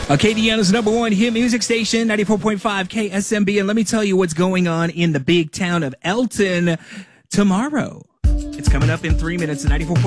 Acadiana's number one hit music station, 94.5 KSMB. And let me tell you what's going on in the big town of Elton tomorrow. It's coming up in 3 minutes, 94.5